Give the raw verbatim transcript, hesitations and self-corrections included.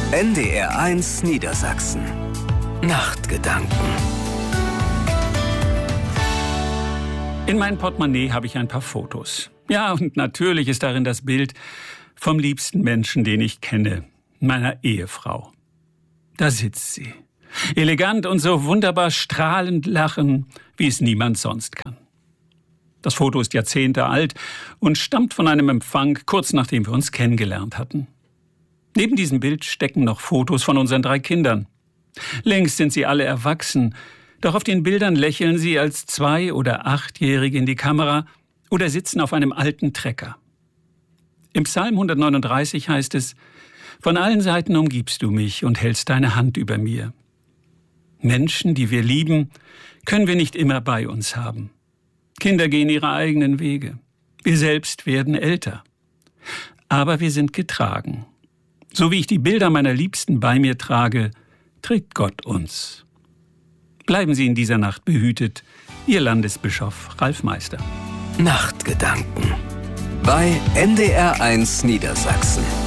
N D R eins Niedersachsen. Nachtgedanken. In meinem Portemonnaie habe ich ein paar Fotos. Ja, und natürlich ist darin das Bild vom liebsten Menschen, den ich kenne, meiner Ehefrau. Da sitzt sie, elegant und so wunderbar strahlend lachen, wie es niemand sonst kann. Das Foto ist Jahrzehnte alt und stammt von einem Empfang, kurz nachdem wir uns kennengelernt hatten. Neben diesem Bild stecken noch Fotos von unseren drei Kindern. Längst sind sie alle erwachsen, doch auf den Bildern lächeln sie als Zwei- oder Achtjährige in die Kamera oder sitzen auf einem alten Trecker. Im Psalm hundertneununddreißig heißt es: Von allen Seiten umgibst du mich und hältst deine Hand über mir. Menschen, die wir lieben, können wir nicht immer bei uns haben. Kinder gehen ihre eigenen Wege. Wir selbst werden älter. Aber wir sind getragen. So wie ich die Bilder meiner Liebsten bei mir trage, trägt Gott uns. Bleiben Sie in dieser Nacht behütet. Ihr Landesbischof Ralf Meister. Nachtgedanken bei N D R eins Niedersachsen.